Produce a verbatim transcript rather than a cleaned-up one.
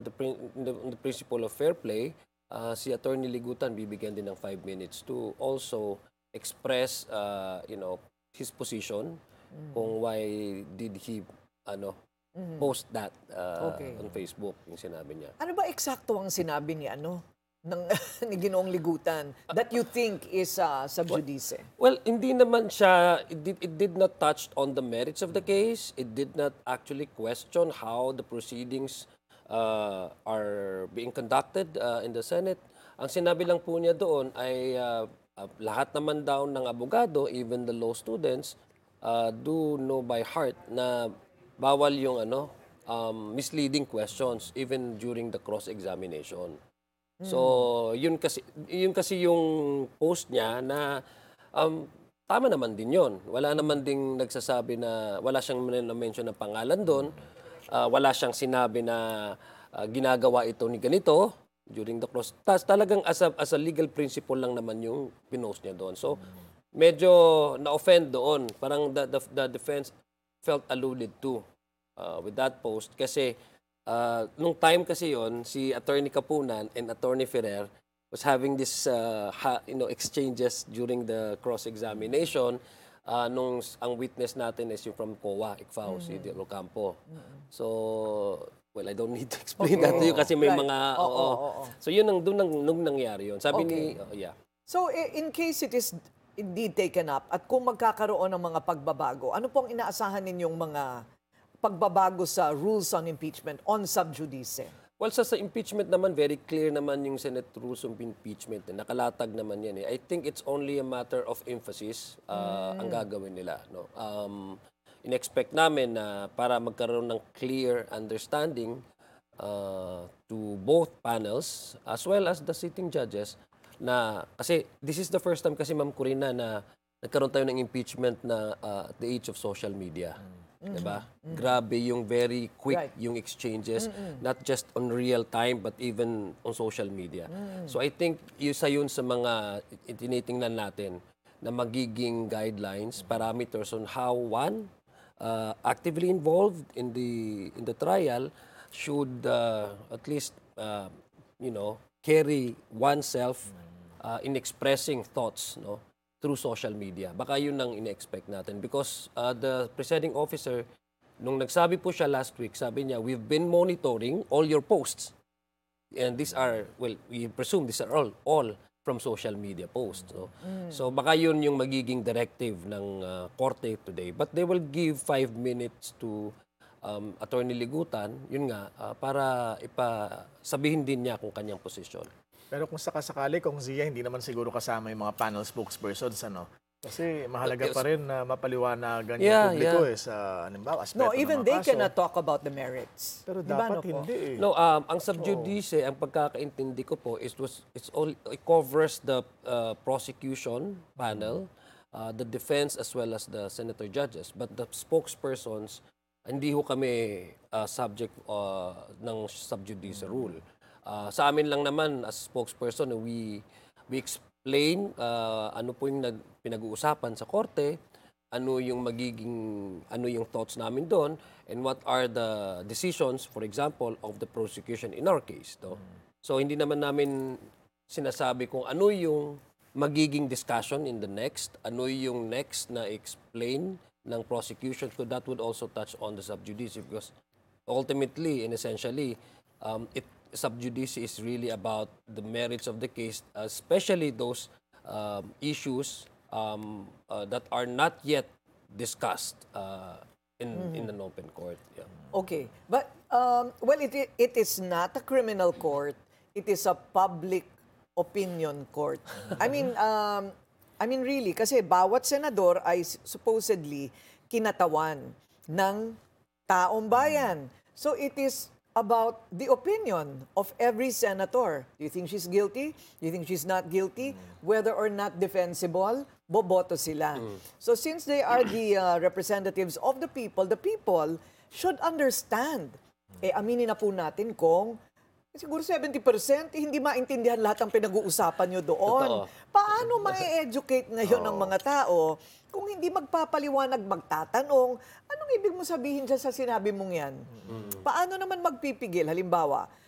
the, prin- the, the principle of fair play, uh, si Attorney Ligutan bibigyan din ng five minutes to also express, uh, you know, his position kung why did he, ano, post that uh, Okay. on Facebook, yung sinabi niya. Ano ba eksakto ang sinabi ni ano ng ni Ginoong Ligutan that you think is uh, sub judice? Well, hindi naman siya, it did, it did not touch on the merits of the case. It did not actually question how the proceedings uh, are being conducted uh, in the Senate. Ang sinabi lang po niya doon ay uh, uh, lahat naman daw ng abogado, even the law students, uh, do know by heart na bawal yung ano, um, misleading questions even during the cross-examination. So, yun kasi yun kasi yung post niya na um, tama naman din yun. Wala naman ding nagsasabi na wala siyang na-mention na pangalan doon. Ah, wala siyang sinabi na ah, ginagawa ito ni ganito during the cross. Tas talagang as a, as a legal principle lang naman yung pinost niya doon. So, medyo na-offend doon. Parang the, the, the defense felt alluded to uh, with that post kasi uh, nung time kasi yon si Attorney Kapunan and Attorney Ferrer was having this uh, ha, you know exchanges during the cross-examination uh, nung s- ang witness natin is yung from C O A, I C F A O, si De Ocampo. So, well, I don't need to explain that to you kasi may Right. mga, Oo, oo. oo, oo. So, yun ang doon nang, nung nangyari yun. Sabi ni, Okay. oh, yeah. So i- in case it is indeed taken up at kung magkakaroon ng mga pagbabago, ano pong inaasahan ninyong mga pagbabago sa rules on impeachment on sub judice? Well, sa, sa impeachment naman, very clear naman yung Senate rules of impeachment. Eh. Nakalatag naman yan. Eh. I think it's only a matter of emphasis uh, ang gagawin nila. No? Um, in-expect namin na para magkaroon ng clear understanding uh, to both panels as well as the sitting judges na kasi this is the first time kasi Ma'am Corina na nagkaroon tayo ng impeachment na uh, at the age of social media. Diba? Grabe yung very quick Right. yung exchanges, not just on real time but even on social media. So I think isa yun sa mga tinitingnan natin na magiging guidelines, parameters on how one uh, actively involved in the in the trial should uh, at least uh, you know carry oneself uh, in expressing thoughts, no, through social media. Baka yun ang ine-expect natin because uh, the presiding officer, nung nagsabi po siya last week, sabi niya, we've been monitoring all your posts. And these are, well, we presume these are all, all from social media posts. No? So baka yun yung magiging directive ng uh, korte today. But they will give five minutes to um, Attorney Ligutan, yun nga, uh, para ipasabihin din niya kung kanyang posisyon. Pero kung sakasakali, kung Zia, hindi naman siguro kasama yung mga panel spokespersons, ano? Kasi mahalaga pa rin na mapaliwanagan Yeah, yung publiko yeah. eh, sa, halimbawa, aspeto No, ng even mga they kaso. cannot talk about the merits. Pero Di ba, dapat Noko? hindi eh. No, um, ang subjudice, ang pagkakaintindi ko po, is was it's all it covers the uh, prosecution panel, uh, the defense as well as the senator judges. But the spokespersons, hindi ho kami uh, subject uh, ng subjudice rule. Uh, sa amin lang naman as spokesperson, we we explain uh, ano po yung nag- pinag-uusapan sa korte, ano yung magiging, ano yung thoughts namin doon, and what are the decisions, for example, of the prosecution in our case. No? So, hindi naman namin sinasabi kung ano yung magiging discussion in the next, ano yung next na explain ng prosecution. So, that would also touch on the sub judice because ultimately and essentially, um, it sub judice is really about the merits of the case, especially those um, issues um, uh, that are not yet discussed uh, in in an open court. Yeah. Okay. But, um, well, it, i- it is not a criminal court. It is a public opinion court. I mean, um, I mean really, kasi bawat senador ay s- supposedly kinatawan ng taong bayan. So it is about the opinion of every senator. Do you think she's guilty? Do you think she's not guilty? Whether or not defensible, boboto sila. So since they are the uh, representatives of the people, the people should understand. Eh, aminin na po natin kung siguro seventy percent eh, hindi maintindihan lahat ng pinag-uusapan nyo doon. Totoo. Paano ma-educate ngayon ng mga tao kung hindi magpapaliwanag, magtatanong, anong ibig mo sabihin dyan sa sinabi mong yan? Paano naman magpipigil? Halimbawa,